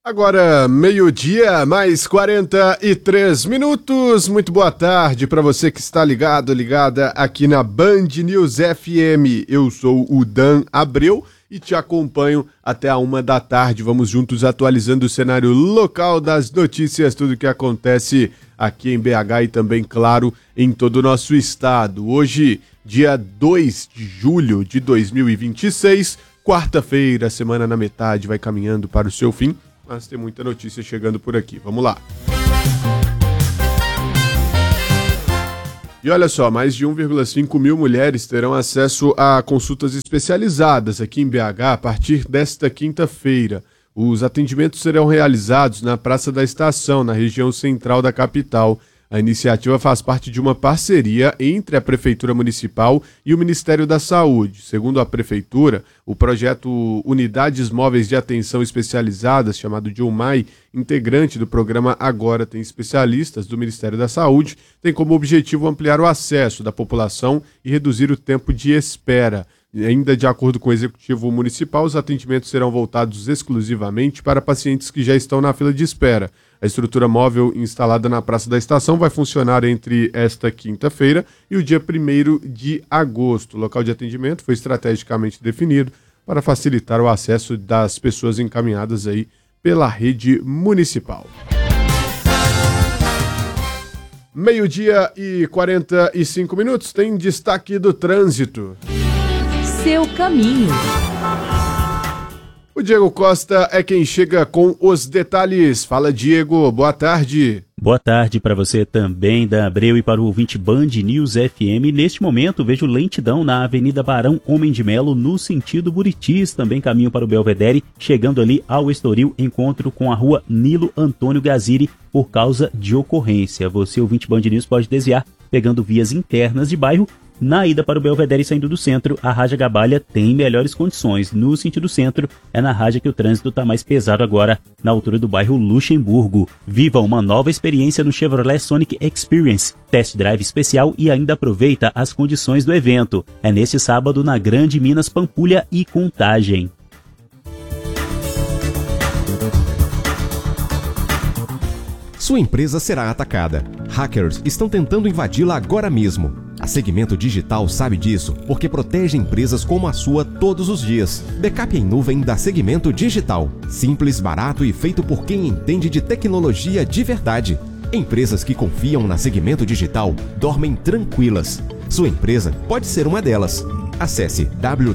Agora, meio-dia, mais 43 minutos. Muito boa tarde para você que está ligada aqui na Band News FM. Eu sou o Dan Abreu e te acompanho até a 1 da tarde. Vamos juntos atualizando o cenário local das notícias, tudo que acontece aqui em BH e também, claro, em todo o nosso estado. Hoje, dia 2 de julho de 2026, quarta-feira, semana na metade, vai caminhando para o seu fim. Mas tem muita notícia chegando por aqui. Vamos lá. E olha só, mais de 1,5 mil mulheres terão acesso a consultas especializadas aqui em BH a partir desta quinta-feira. Os atendimentos serão realizados na Praça da Estação, na região central da capital. A iniciativa faz parte de uma parceria entre a Prefeitura Municipal e o Ministério da Saúde. Segundo a Prefeitura, o projeto Unidades Móveis de Atenção Especializadas, chamado de UMAI, integrante do programa Agora Tem Especialistas do Ministério da Saúde, tem como objetivo ampliar o acesso da população e reduzir o tempo de espera. Ainda de acordo com o Executivo Municipal, os atendimentos serão voltados exclusivamente para pacientes que já estão na fila de espera. A estrutura móvel instalada na Praça da Estação vai funcionar entre esta quinta-feira e o dia 1º de agosto. O local de atendimento foi estrategicamente definido para facilitar o acesso das pessoas encaminhadas aí pela rede municipal. Meio-dia e 45 minutos, tem destaque do trânsito. Seu caminho. O Diego Costa é quem chega com os detalhes. Fala, Diego, boa tarde. Boa tarde para você também, Dan Abreu, e para o ouvinte Band News FM. Neste momento, vejo lentidão na Avenida Barão Homem de Melo, no sentido Buritis, também caminho para o Belvedere, chegando ali ao Estoril, encontro com a rua Nilo Antônio Gaziri, por causa de ocorrência. Você, ouvinte Band News, pode desviar, pegando vias internas de bairro. Na ida para o Belvedere saindo do centro, a Raja Gabalha tem melhores condições. No sentido centro, é na Raja que o trânsito está mais pesado agora, na altura do bairro Luxemburgo. Viva uma nova experiência no Chevrolet Sonic Experience. Test drive especial e ainda aproveita as condições do evento. É neste sábado na Grande Minas Pampulha e Contagem. Sua empresa será atacada. Hackers estão tentando invadi-la agora mesmo. A Segmento Digital sabe disso porque protege empresas como a sua todos os dias. Backup em nuvem da Segmento Digital. Simples, barato e feito por quem entende de tecnologia de verdade. Empresas que confiam na Segmento Digital dormem tranquilas. Sua empresa pode ser uma delas. Acesse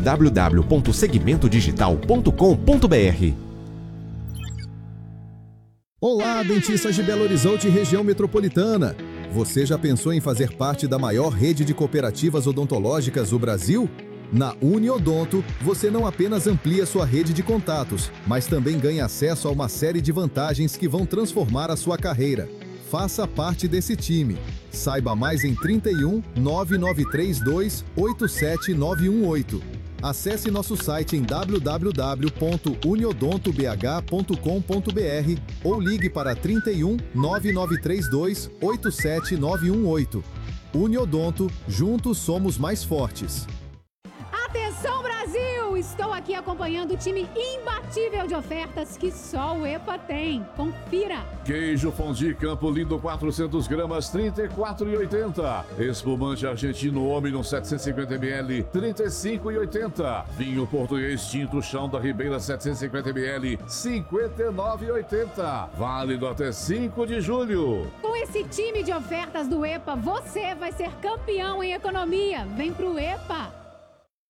www.segmentodigital.com.br. Olá, dentistas de Belo Horizonte e região metropolitana. Você já pensou em fazer parte da maior rede de cooperativas odontológicas do Brasil? Na Uniodonto, você não apenas amplia sua rede de contatos, mas também ganha acesso a uma série de vantagens que vão transformar a sua carreira. Faça parte desse time. Saiba mais em 31 9932 87918. Acesse nosso site em www.uniodontobh.com.br ou ligue para 31 9932 87918. Uniodonto, juntos somos mais fortes. Atenção, Brasil! Estou aqui acompanhando o time imbatível de ofertas que só o EPA tem. Confira! Queijo fondue Campo Lindo 400 gramas, R$ 34,80. Espumante argentino Omnium 750 ml, R$ 35,80. Vinho português tinto Chão da Ribeira 750 ml, R$ 59,80. Válido até 5 de julho. Com esse time de ofertas do EPA, você vai ser campeão em economia. Vem pro EPA!